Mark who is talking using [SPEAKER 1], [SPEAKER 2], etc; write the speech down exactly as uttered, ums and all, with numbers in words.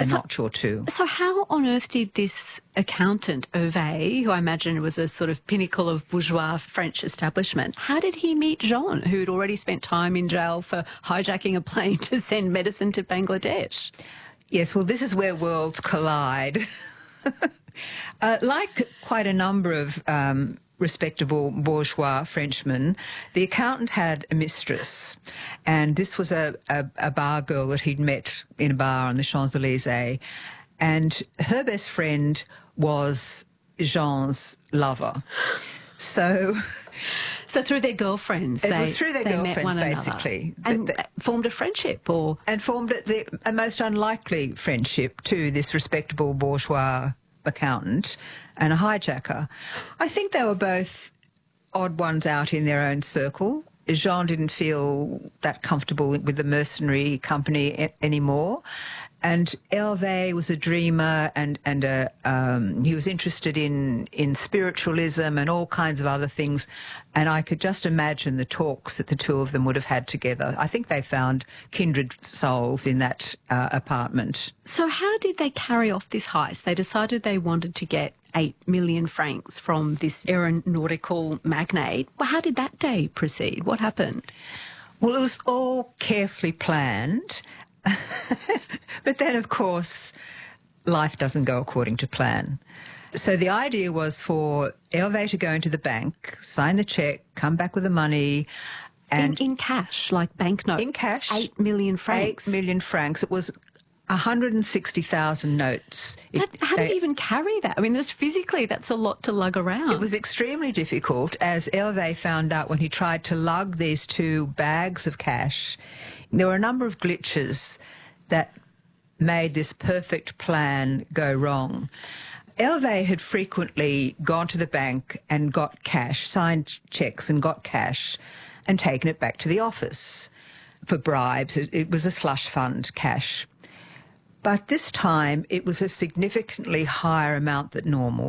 [SPEAKER 1] a
[SPEAKER 2] So-
[SPEAKER 1] notch or two.
[SPEAKER 2] So how on earth did this accountant, Hervé, who I imagine was a sort of pinnacle of bourgeois French establishment, how did he meet Jean, who had already spent time in jail for hijacking a plane to send medicine to Bangladesh?
[SPEAKER 1] Yes, well, this is where worlds collide. uh, like quite a number of um, respectable bourgeois Frenchmen, the accountant had a mistress, and this was a, a, a bar girl that he'd met in a bar on the Champs-Elysees, and her best friend was Jean's lover. So...
[SPEAKER 2] So through their girlfriends,
[SPEAKER 1] It
[SPEAKER 2] they,
[SPEAKER 1] was through their
[SPEAKER 2] they met
[SPEAKER 1] girlfriends,
[SPEAKER 2] one another
[SPEAKER 1] basically.
[SPEAKER 2] and
[SPEAKER 1] Th- th-
[SPEAKER 2] formed a friendship, or
[SPEAKER 1] and formed the, a most unlikely friendship to this respectable bourgeois accountant and a hijacker. I think they were both odd ones out in their own circle. Jean didn't feel that comfortable with the mercenary company a- anymore. And Hervé was a dreamer, and and a, um, he was interested in in spiritualism and all kinds of other things. And I could just imagine the talks that the two of them would have had together. I think they found kindred souls in that uh, apartment.
[SPEAKER 2] so how did they carry off this heist? They decided they wanted to get eight million francs from this aeronautical magnate. Well, how did that day proceed? What happened?
[SPEAKER 1] Well, it was all carefully planned. But then, of course, life doesn't go according to plan. So the idea was for Hervé to go into the bank, sign the cheque, come back with the money, and
[SPEAKER 2] in, in cash, like banknotes?
[SPEAKER 1] in cash,
[SPEAKER 2] Eight million francs?
[SPEAKER 1] Eight million francs. It was one hundred sixty thousand notes.
[SPEAKER 2] How,
[SPEAKER 1] It-
[SPEAKER 2] how do you
[SPEAKER 1] they-
[SPEAKER 2] even carry that? I mean, just physically, that's a lot to lug around.
[SPEAKER 1] It was extremely difficult, as Hervé found out when he tried to lug these two bags of cash. There were a number of glitches that made this perfect plan go wrong. Hervé had frequently gone to the bank and got cash, signed cheques and got cash, and taken it back to the office for bribes. It, it was a slush fund cash. But this time it was a significantly higher amount than normal.